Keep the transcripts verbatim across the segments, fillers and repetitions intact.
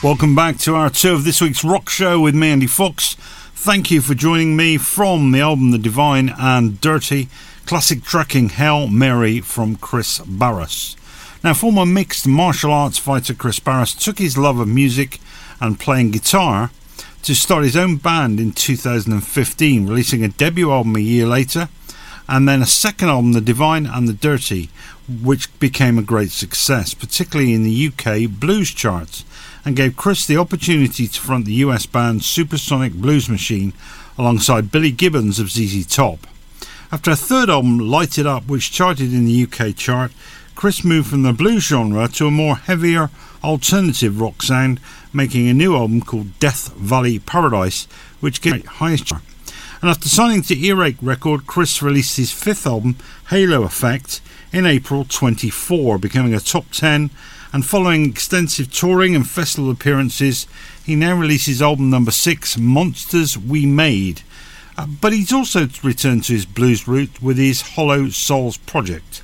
Welcome back to our two of this week's rock show with me, Andy Fox. Thank you for joining me from the album The Divine and Dirty, classic tracking Hail Mary from Chris Barras. Now, former mixed martial arts fighter Chris Barras took his love of music and playing guitar to start his own band in two thousand fifteen, releasing a debut album a year later, and then a second album, The Divine and the Dirty, which became a great success, particularly in the U K blues charts, and gave Chris the opportunity to front the U S band Supersonic Blues Machine alongside Billy Gibbons of Z Z Top. After a third album, Light It Up, which charted in the U K chart, Chris moved from the blues genre to a more heavier alternative rock sound, making a new album called Death Valley Paradise, which gave highest chart. And after signing to Earache Record, Chris released his fifth album, Halo Effect, in April twenty-four, becoming a top ten, and following extensive touring and festival appearances, he now releases album number six, Monsters We Made. Uh, but he's also returned to his blues route with his Hollow Souls project.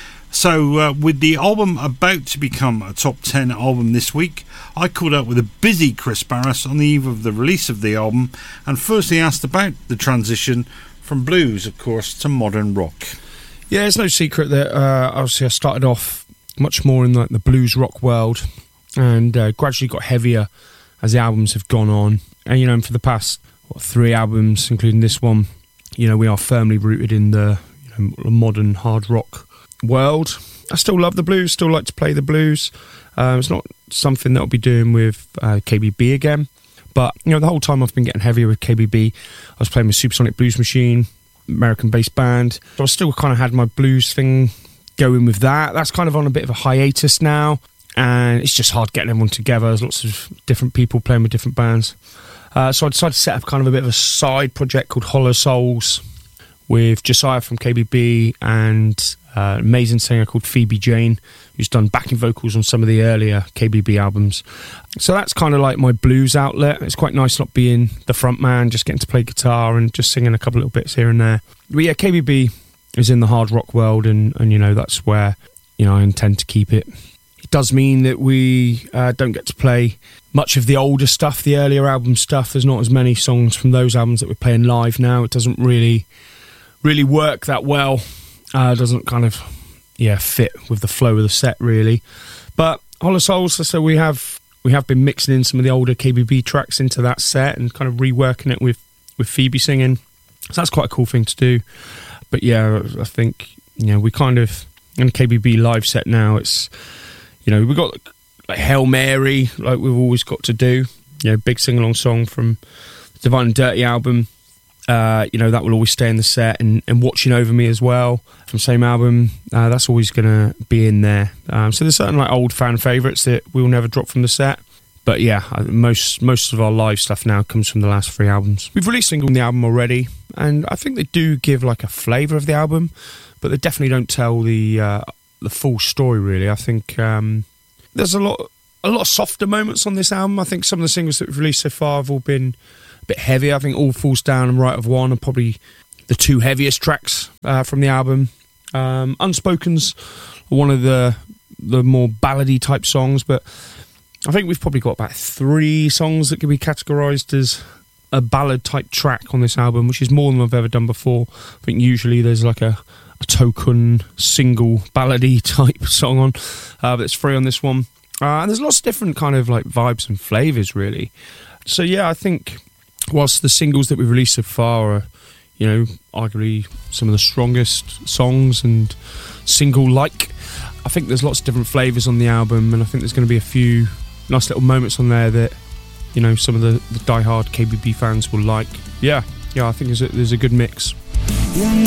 So uh, with the album about to become a top ten album this week, I caught up with a busy Chris Barras on the eve of the release of the album, and firstly asked about the transition from blues, of course, to modern rock. Yeah, it's no secret that uh, obviously I started off much more in like the blues rock world, and uh, gradually got heavier as the albums have gone on. And you know, for the past what, three albums, including this one, you know, we are firmly rooted in the you know, modern hard rock world. I still love the blues, still like to play the blues. Um, it's not something that I'll be doing with uh, K B B again, but you know, the whole time I've been getting heavier with K B B, I was playing with Supersonic Blues Machine, American-based band, so I still kind of had my blues thing going with that. That's kind of on a bit of a hiatus now, and it's just hard getting everyone together. There's lots of different people playing with different bands, uh, so I decided to set up kind of a bit of a side project called Hollow Souls with Josiah from K B B and uh, an amazing singer called Phoebe Jane, who's done backing vocals on some of the earlier K B B albums. So that's kind of like my blues outlet. It's quite nice not being the front man, just getting to play guitar and just singing a couple little bits here and there. But yeah, K B B is in the hard rock world, and, and you know, that's where, you know, I intend to keep it. It does mean that we uh, don't get to play much of the older stuff, the earlier album stuff. There's not as many songs from those albums that we're playing live now. It doesn't really, really work that well. Uh, doesn't kind of, yeah, fit with the flow of the set, really. But Hollow Souls, so we have we have been mixing in some of the older K B B tracks into that set and kind of reworking it with, with Phoebe singing. So that's quite a cool thing to do. But yeah, I think, you know, we kind of, in a K B B live set now, it's, you know, we've got like Hail Mary, like we've always got to do, you know, big sing-along song from the Divine and Dirty album. Uh, you know, that will always stay in the set, and, and Watching Over Me as well from same album, uh, that's always going to be in there. Um, so there's certain like old fan favourites that we'll never drop from the set. But yeah, most most of our live stuff now comes from the last three albums. We've released a single on the album already, and I think they do give like a flavour of the album, but they definitely don't tell the uh, the full story, really. I think um, there's a lot a lot of softer moments on this album. I think some of the singles that we've released so far have all been a bit heavier. I think All Falls Down and Right of One are probably the two heaviest tracks uh, from the album. Um, Unspoken's one of the the more ballady type songs, but I think we've probably got about three songs that could be categorised as a ballad type track on this album, which is more than I've ever done before. I think usually there's like a, a token single ballady type song on, uh, but it's free on this one. Uh, and there's lots of different kind of like vibes and flavours, really. So yeah, I think whilst the singles that we've released so far are, you know, arguably some of the strongest songs and single-like, I think there's lots of different flavours on the album, and I think there's going to be a few nice little moments on there that, you know, some of the, the die-hard K B B fans will like. Yeah, yeah, I think there's a, there's a good mix.